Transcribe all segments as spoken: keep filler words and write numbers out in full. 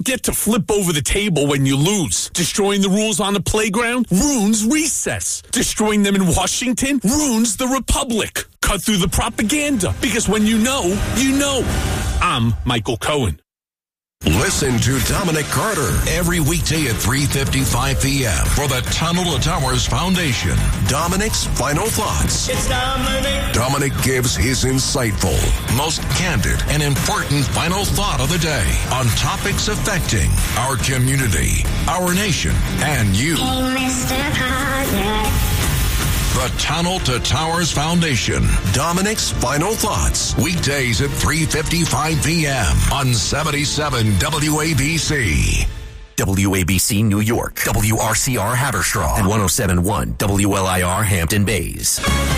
Get to flip over the table when you lose. Destroying the rules on the playground ruins recess. Destroying them in Washington ruins the Republic. Cut through the propaganda, because when you know, you know. I'm Michael Cohen. Listen to Dominic Carter every weekday at three fifty-five p.m. for the Tunnel to Towers Foundation. Dominic's Final Thoughts. It's Dominic. Dominic gives his insightful, most candid, and important final thought of the day on topics affecting our community, our nation, and you. Hey, Mister Carter. The Tunnel to Towers Foundation. Dominic's Final Thoughts. Weekdays at three fifty-five p.m. on seventy-seven W A B C. W A B C New York, W R C R Haverstraw, and one oh seven point one W L I R Hampton Bays.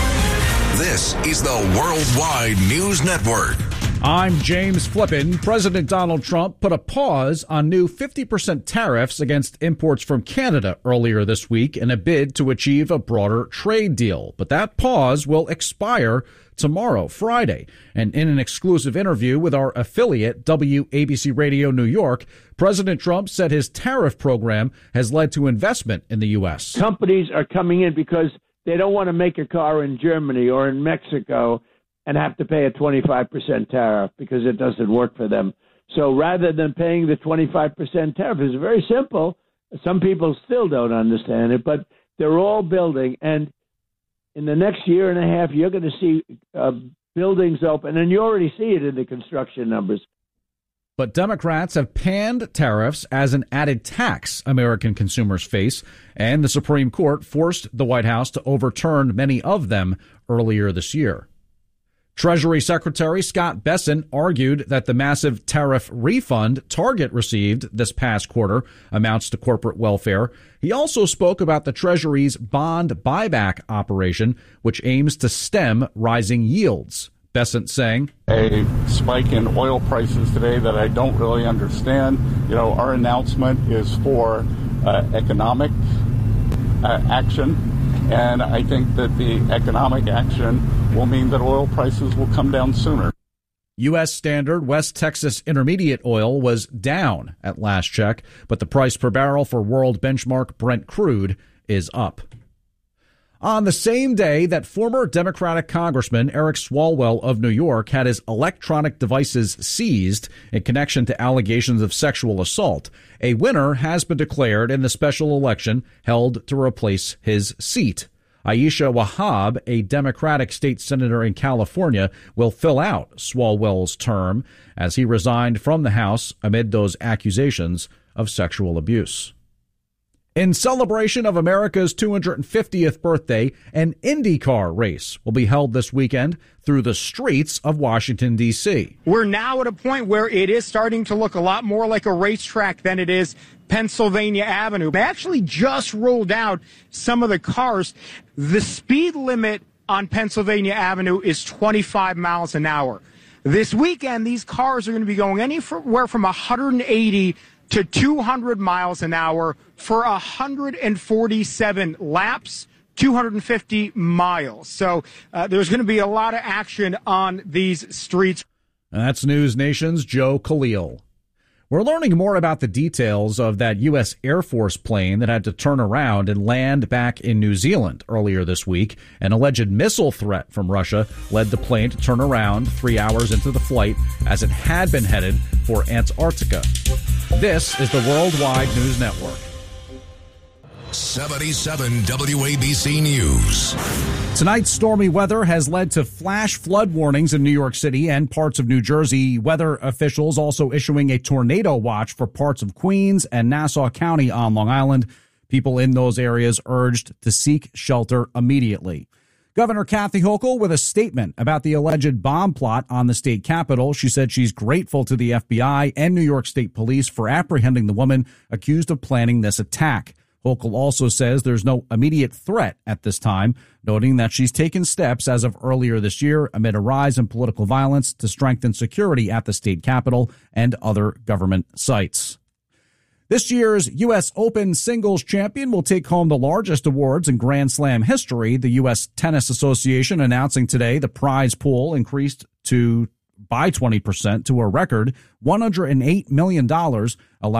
This is the Worldwide News Network. I'm James Flippin. President Donald Trump put a pause on new fifty percent tariffs against imports from Canada earlier this week in a bid to achieve a broader trade deal. But that pause will expire tomorrow, Friday. And in an exclusive interview with our affiliate, W A B C Radio New York, President Trump said his tariff program has led to investment in the U S. Companies are coming in because they don't want to make a car in Germany or in Mexico and have to pay a twenty-five percent tariff because it doesn't work for them. So rather than paying the twenty-five percent tariff, it's very simple. Some people still don't understand it, but they're all building. And in the next year and a half, you're going to see uh, buildings open, and you already see it in the construction numbers. But Democrats have panned tariffs as an added tax American consumers face, and the Supreme Court forced the White House to overturn many of them earlier this year. Treasury Secretary Scott Bessent argued that the massive tariff refund Target received this past quarter amounts to corporate welfare. He also spoke about the Treasury's bond buyback operation, which aims to stem rising yields. Bessent saying, a spike in oil prices today that I don't really understand. You know, our announcement is for uh, economic uh, action. And I think that the economic action will mean that oil prices will come down sooner. U S Standard West Texas Intermediate oil was down at last check, but the price per barrel for world benchmark Brent crude is up. On the same day that former Democratic Congressman Eric Swalwell of New York had his electronic devices seized in connection to allegations of sexual assault, a winner has been declared in the special election held to replace his seat. Aisha Wahab, a Democratic state senator in California, will fill out Swalwell's term as he resigned from the House amid those accusations of sexual abuse. In celebration of America's two hundred fiftieth birthday, an IndyCar race will be held this weekend through the streets of Washington, D C. We're now at a point where it is starting to look a lot more like a racetrack than it is Pennsylvania Avenue. They actually just rolled out some of the cars. The speed limit on Pennsylvania Avenue is twenty-five miles an hour. This weekend, these cars are going to be going anywhere from one hundred eighty to two hundred miles an hour for one hundred forty-seven laps, two hundred fifty miles. So uh, there's going to be a lot of action on these streets. And that's News Nation's Joe Khalil. We're learning more about the details of that U S Air Force plane that had to turn around and land back in New Zealand earlier this week. An alleged missile threat from Russia led the plane to turn around three hours into the flight as it had been headed for Antarctica. This is the Worldwide News Network. seventy-seven W A B C News. Tonight's stormy weather has led to flash flood warnings in New York City and parts of New Jersey. Weather officials also issuing a tornado watch for parts of Queens and Nassau County on Long Island. People in those areas urged to seek shelter immediately. Governor Kathy Hochul with a statement about the alleged bomb plot on the state capitol. She said she's grateful to the F B I and New York State Police for apprehending the woman accused of planning this attack. Hochul also says there's no immediate threat at this time, noting that she's taken steps as of earlier this year amid a rise in political violence to strengthen security at the state capitol and other government sites. This year's U S Open singles champion will take home the largest awards in Grand Slam history. The U S Tennis Association announcing today the prize pool increased to by twenty percent to a record one hundred eight million dollars, allowing